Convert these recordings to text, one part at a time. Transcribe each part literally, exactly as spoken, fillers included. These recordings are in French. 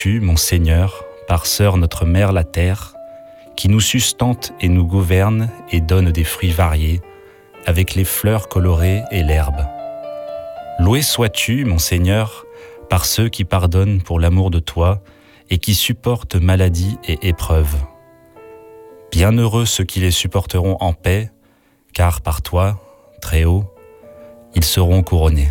Tu, mon Seigneur, par sœur notre mère la terre, qui nous sustente et nous gouverne et donne des fruits variés, avec les fleurs colorées et l'herbe. Loué sois-tu, mon Seigneur, par ceux qui pardonnent pour l'amour de toi et qui supportent maladie et épreuves. Bienheureux ceux qui les supporteront en paix, car par toi, très haut, ils seront couronnés.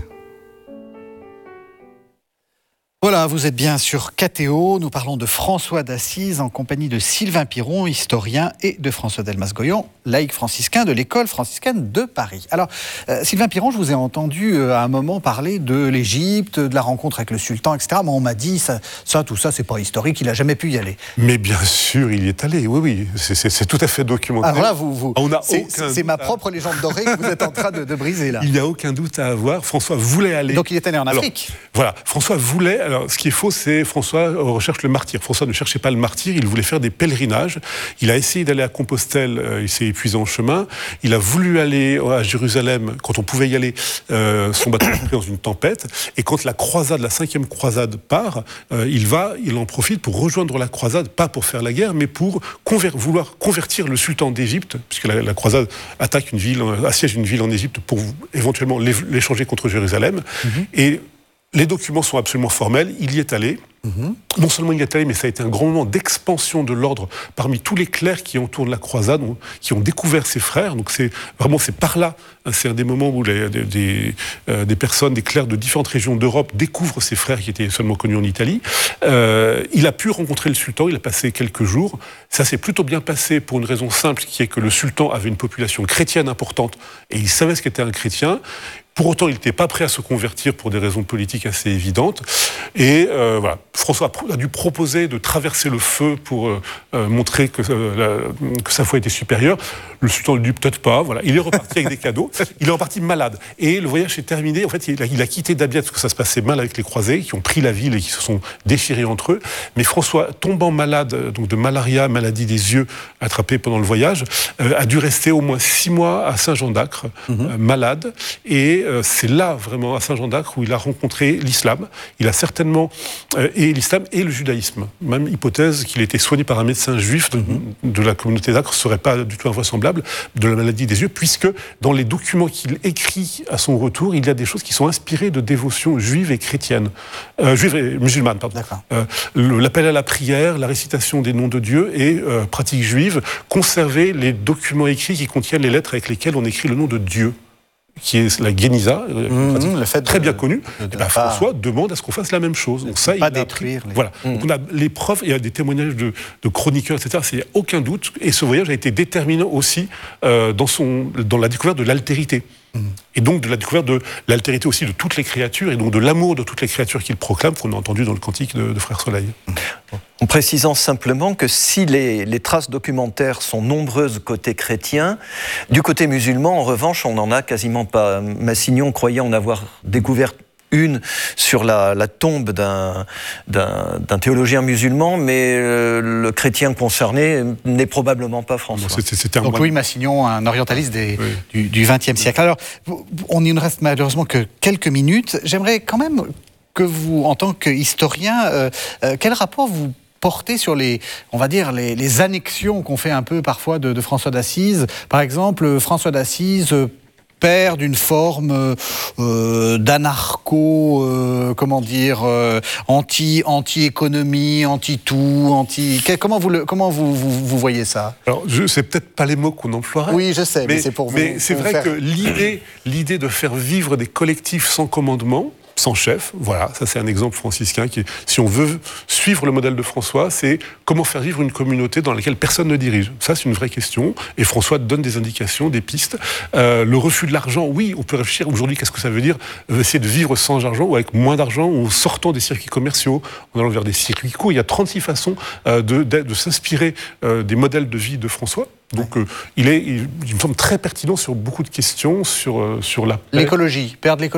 Voilà, vous êtes bien sur K T O. Nous parlons de François d'Assise en compagnie de Sylvain Piron, historien, et de François Delmas-Goyon, laïc franciscain de l'école franciscaine de Paris. Alors, euh, Sylvain Piron, je vous ai entendu euh, à un moment parler de l'Égypte, de la rencontre avec le sultan, et cetera. Mais on m'a dit, ça, ça tout ça, c'est pas historique, il n'a jamais pu y aller. Mais bien sûr, il y est allé, oui, oui, c'est, c'est, c'est tout à fait documenté. Alors là, vous, vous, on a c'est, aucun c'est ma à... propre légende dorée que vous êtes en train de, de briser, là. Il n'y a aucun doute à avoir, François voulait aller... Donc il est allé en Afrique. Alors, voilà, François voulait... Alors, ce qui est faux, c'est François recherche le martyr. François ne cherchait pas le martyr, il voulait faire des pèlerinages. Il a essayé d'aller à Compostelle, euh, il s'est épuisé en chemin. Il a voulu aller à Jérusalem, quand on pouvait y aller, euh, son bateau est pris dans une tempête. Et quand la croisade, la cinquième croisade part, euh, il va, il en profite pour rejoindre la croisade, pas pour faire la guerre, mais pour conver- vouloir convertir le sultan d'Égypte, puisque la, la croisade attaque une ville, assiège une ville en Égypte pour éventuellement l'échanger contre Jérusalem. Mm-hmm. Et les documents sont absolument formels, il y est allé. Mmh. Non seulement il y est allé, mais ça a été un grand moment d'expansion de l'ordre parmi tous les clercs qui entourent la croisade, qui ont découvert ses frères. Donc c'est vraiment c'est par là, c'est un des moments où les, des, des, euh, des personnes, des clercs de différentes régions d'Europe découvrent ses frères qui étaient seulement connus en Italie. Euh, il a pu rencontrer le sultan, il a passé quelques jours. Ça s'est plutôt bien passé pour une raison simple, qui est que le sultan avait une population chrétienne importante et il savait ce qu'était un chrétien. Pour autant, il n'était pas prêt à se convertir pour des raisons politiques assez évidentes. Et euh, voilà, François a dû proposer de traverser le feu pour euh, euh, montrer que, euh, la, que sa foi était supérieure. Le sultan lui dit peut-être pas. Voilà, il est reparti avec des cadeaux. Il est reparti malade. Et le voyage s'est terminé. En fait, il a, il a quitté Dabiat parce que ça se passait mal avec les croisés qui ont pris la ville et qui se sont déchirés entre eux. Mais François, tombant malade, donc de malaria, maladie des yeux, attrapée pendant le voyage, euh, a dû rester au moins six mois à Saint-Jean-d'Acre, mm-hmm. euh, malade. Et euh, c'est là, vraiment, à Saint-Jean-d'Acre, où il a rencontré l'islam. Il a certainement... Euh, et l'islam et le judaïsme. Même hypothèse qu'il était soigné par un médecin juif de, mm-hmm. de la communauté d'Acre serait pas du tout invraisemblable de la maladie des yeux, puisque dans les documents qu'il écrit à son retour, il y a des choses qui sont inspirées de dévotions juives et chrétiennes. Euh, juives et musulmanes, pardon. Euh, le, l'appel à la prière, la récitation des noms de Dieu et euh, pratiques juives, conserver les documents écrits qui contiennent les lettres avec lesquelles on écrit le nom de Dieu, qui est la Guéniza, mmh, le fait très de, bien connue. De, de, de ben, François demande à ce qu'on fasse la même chose. Donc ça, pas il détruire. Les... Voilà. Mmh. Donc on a les preuves, il y a des témoignages de, de chroniqueurs, et cetera. Il n'y a aucun doute. Et ce voyage a été déterminant aussi euh, dans, son, dans la découverte de l'altérité. Mmh. Et donc de la découverte de l'altérité aussi de toutes les créatures, et donc de l'amour de toutes les créatures qu'il proclame, qu'on a entendu dans le cantique de, de Frère Soleil. Mmh. En précisant simplement que si les, les traces documentaires sont nombreuses côté chrétien, du côté musulman, en revanche, on n'en a quasiment pas. Massignon croyait en avoir découvert une sur la, la tombe d'un, d'un, d'un théologien musulman, mais euh, le chrétien concerné n'est probablement pas François. Non, c'était, c'était un Donc moine. Louis Massignon, un orientaliste des, oui. du vingtième siècle. Alors, on ne reste malheureusement que quelques minutes. J'aimerais quand même que vous, en tant qu'historien, euh, euh, quel rapport vous porter sur les, on va dire, les, les annexions qu'on fait un peu parfois de, de François d'Assise. Par exemple, François d'Assise, père d'une forme euh, d'anarcho, euh, comment dire, euh, anti, anti-économie, anti-tout, anti... Comment vous, le, comment vous, vous, vous voyez ça ? Alors, je, c'est peut-être pas les mots qu'on emploierait. Oui, je sais, mais, mais c'est pour vous. Mais c'est pour vrai faire... que l'idée, l'idée de faire vivre des collectifs sans commandement, sans chef, voilà, ça c'est un exemple franciscain qui, si on veut suivre le modèle de François, c'est comment faire vivre une communauté dans laquelle personne ne dirige. Ça c'est une vraie question, et François donne des indications, des pistes. Euh, le refus de l'argent, oui, on peut réfléchir aujourd'hui, qu'est-ce que ça veut dire, essayer de vivre sans argent, ou avec moins d'argent, ou en sortant des circuits commerciaux, en allant vers des circuits courts. Il y a trente-six façons euh, de, de, de s'inspirer euh, des modèles de vie de François. Donc euh, il, est, il, il me semble très pertinent sur beaucoup de questions, sur, euh, sur la... L'écologie, perdre l'écologie ?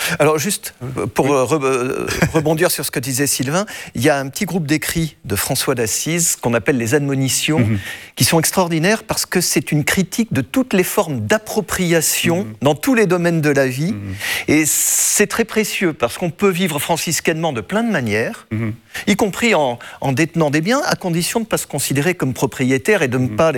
Alors juste pour oui. re rebondir sur ce que disait Sylvain, il y a un petit groupe d'écrits de François d'Assise qu'on appelle les Admonitions, mmh. qui sont extraordinaires parce que c'est une critique de toutes les formes d'appropriation mmh. dans tous les domaines de la vie. Mmh. Et c'est très précieux parce qu'on peut vivre franciscainement de plein de manières, mmh. y compris en, en détenant des biens, à condition de ne pas se considérer comme propriétaire et de ne mmh. pas